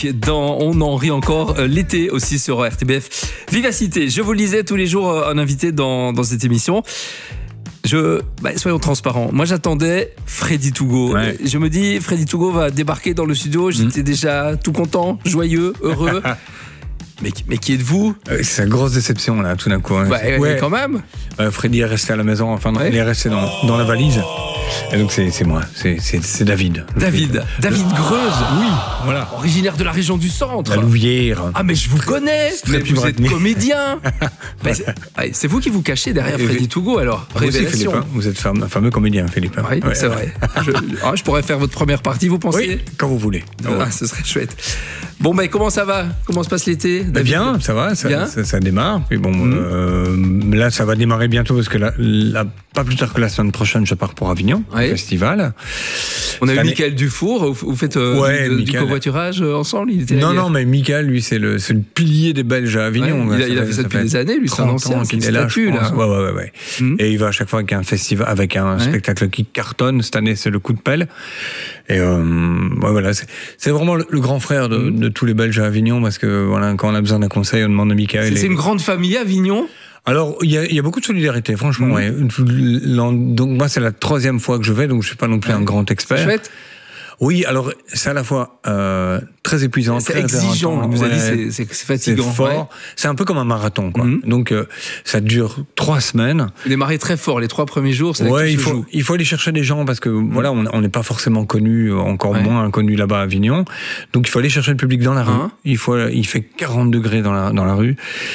On en rit encore l'été aussi sur RTBF Vivacité. Je vous le disais, tous les jours un invité dans cette émission. Soyons transparents. Moi, j'attendais Freddy Tougault. Ouais. Je me dis, Freddy Tougault va débarquer dans le studio. J'étais déjà tout content, joyeux, heureux. mais qui êtes-vous ? C'est une grosse déception, là, tout d'un coup. Hein. Ouais, quand même. Freddy est resté à la maison, il est resté dans la valise. Et donc, c'est moi, c'est David. David Greuze. Oui, voilà. Originaire de la région du centre. La Louvière. Ah, mais je vous connais. Vous êtes comédien. C'est vous qui vous cachez derrière Freddy Tougault, alors. Vous aussi, Révélation. Philippe, vous êtes un fameux comédien, Philippe. Oui, c'est vrai. Je pourrais faire votre première partie, vous pensez ? Oui, quand vous voulez. Ce serait chouette. Bon, comment ça va ? Comment se passe l'été ? Bien, ça va, ça démarre. Puis bon, là, ça va démarrer bientôt parce que pas plus tard que la semaine prochaine, je pars pour Avignon, au festival. On a eu Mickaël Dufour. Vous faites du covoiturage ensemble ? Non, mais Mickaël, lui, c'est le pilier des Belges à Avignon. Ouais, il a fait ça depuis des années, lui, c'est un ancien. Il est là, je pense. Ouais. Et il va à chaque fois avec un festival, avec un spectacle qui cartonne. Cette année, c'est le coup de pelle. Et voilà, c'est vraiment le grand frère de tous les Belges à Avignon, parce que voilà, quand on a besoin d'un conseil, on demande à Mickaël. C'est une grande famille à Avignon ? Alors, il y a beaucoup de solidarité, franchement. Ouais. Donc moi, c'est la 3e fois que je vais, donc je suis pas non plus un grand expert. C'est chouette. Oui, alors c'est à la fois très épuisant, c'est très exigeant. Vous avez dit, c'est fatigant. C'est fort. C'est un peu comme un marathon, quoi. Donc ça dure 3 semaines. Vous démarrez très fort les 3 premiers jours. C'est il faut aller chercher des gens parce que voilà, on n'est pas forcément connu, encore moins connu là-bas à Avignon. Donc il faut aller chercher le public dans la rue. Il fait 40 degrés dans la rue.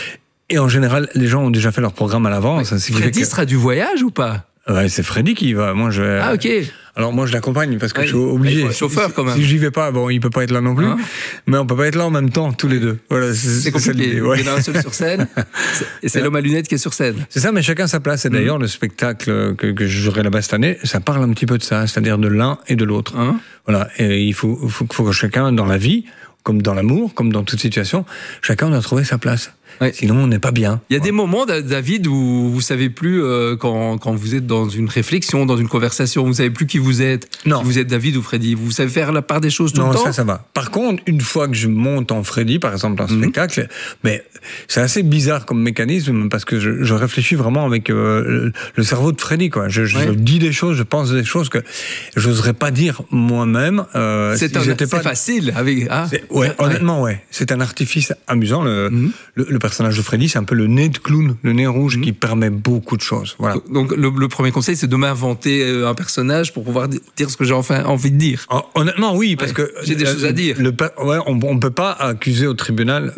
Et en général, les gens ont déjà fait leur programme à l'avance. Freddy sera du voyage ou pas ? Ouais, c'est Freddy qui y va. Moi, Ah, ok. Alors moi, je l'accompagne parce que je suis obligé. Il faut un chauffeur quand même. Si j'y vais pas, il peut pas être là non plus. Mais on peut pas être là en même temps, tous les deux. Voilà, c'est compliqué. Il y en a un seul sur scène. Et c'est l'homme à lunettes qui est sur scène. C'est ça, mais chacun sa place. Et d'ailleurs, le spectacle que je jouerai là-bas cette année, ça parle un petit peu de ça, c'est-à-dire de l'un et de l'autre. Voilà. Et il faut que chacun, dans la vie, comme dans l'amour, comme dans toute situation, chacun doit trouver sa place. Ouais. Sinon, on n'est pas bien. Il y a des moments, David, où vous savez plus quand vous êtes dans une réflexion, dans une conversation, vous savez plus qui vous êtes. Non. Si vous êtes David ou Freddy. Vous savez faire la part des choses tout le temps. Non, ça va. Par contre, une fois que je monte en Freddy, par exemple, un spectacle, mais c'est assez bizarre comme mécanisme parce que je réfléchis vraiment avec le cerveau de Freddy, quoi. Je dis des choses, je pense des choses que j'oserais pas dire moi-même. C'est facile. Honnêtement, ouais. C'est un artifice amusant. Le personnage de Freddy, c'est un peu le nez de clown, le nez rouge qui permet beaucoup de choses. Voilà. Donc le premier conseil, c'est de m'inventer un personnage pour pouvoir dire ce que j'ai envie de dire. Honnêtement, oui, parce que j'ai des choses à dire. On peut pas accuser au tribunal,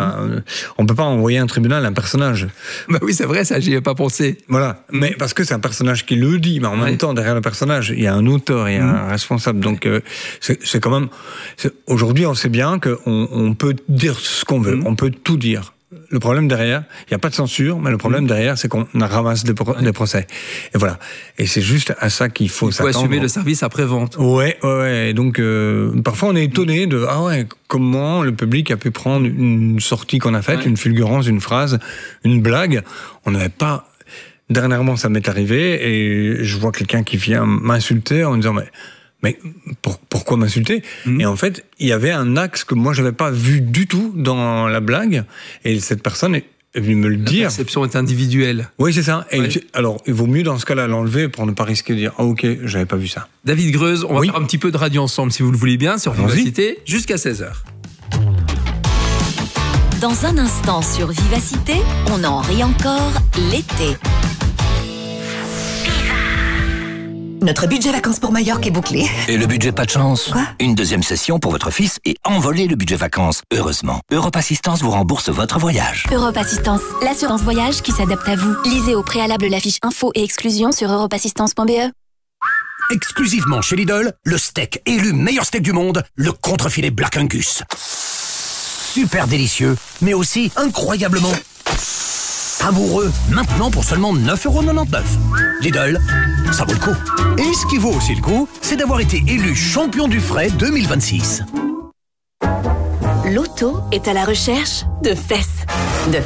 on peut pas envoyer à un tribunal un personnage. Bah oui, c'est vrai, ça, j'y ai pas pensé. Voilà, mais parce que c'est un personnage qui le dit, mais en même temps, derrière le personnage, il y a un auteur, il y a un responsable. Donc c'est quand même. Aujourd'hui, on sait bien qu'on peut dire ce qu'on veut, on peut tout dire. Le problème derrière, il n'y a pas de censure, mais le problème derrière, c'est qu'on ramasse des procès. Et voilà. Et c'est juste à ça qu'il faut s'attendre. Il faut assumer le service après-vente. Ouais. Et donc, parfois, on est étonné de, comment le public a pu prendre une sortie qu'on a faite, une fulgurance, une phrase, une blague. On n'avait pas. Dernièrement, ça m'est arrivé et je vois quelqu'un qui vient m'insulter en me disant, mais pourquoi m'insulter ? Et en fait, il y avait un axe que moi, je n'avais pas vu du tout dans la blague. Et cette personne est venue me le dire. La perception est individuelle. Oui, c'est ça. Et alors, il vaut mieux dans ce cas-là l'enlever pour ne pas risquer de dire « Ah ok, j'avais pas vu ça ». David Greuze, on va faire un petit peu de radio ensemble, si vous le voulez bien, sur Vivacité, jusqu'à 16h. Dans un instant sur Vivacité, on en rit encore l'été. Notre budget vacances pour Majorque est bouclé. Et le budget pas de chance ? Quoi ? Une deuxième session pour votre fils et envoler le budget vacances. Heureusement, Europe Assistance vous rembourse votre voyage. Europe Assistance, l'assurance voyage qui s'adapte à vous. Lisez au préalable la fiche info et exclusion sur europeassistance.be. Exclusivement chez Lidl, le steak élu meilleur steak du monde, le contrefilet Black Angus. Super délicieux, mais aussi incroyablement savoureux. Maintenant pour seulement 9,99 €. Lidl, ça vaut le coup. Et ce qui vaut aussi le coup, c'est d'avoir été élu champion du frais 2026. L'auto est à la recherche de fesses. De fesses ?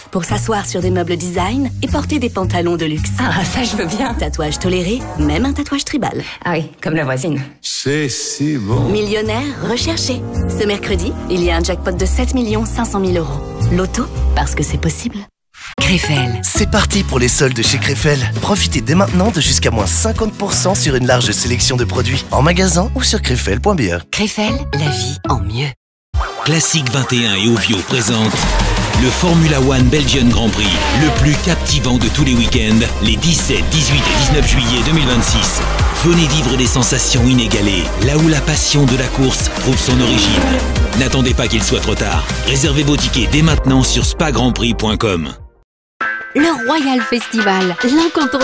pour s'asseoir sur des meubles design et porter des pantalons de luxe. Ah, ça je veux bien. Tatouage toléré, même un tatouage tribal. Ah oui, comme la voisine. C'est si bon. Millionnaire recherché. Ce mercredi, il y a un jackpot de 7 500 000 euros. Loto, parce que c'est possible. Crefel. C'est parti pour les soldes chez Crefel. Profitez dès maintenant de jusqu'à moins 50% sur une large sélection de produits en magasin ou sur crefel.be. Crefel, la vie en mieux. Classique 21 et Ovio présente le Formula One Belgian Grand Prix, le plus captivant de tous les week-ends, les 17, 18 et 19 juillet 2026. Venez vivre des sensations inégalées, là où la passion de la course trouve son origine. N'attendez pas qu'il soit trop tard. Réservez vos tickets dès maintenant sur spagrandprix.com. Le Royal Festival, l'incontournable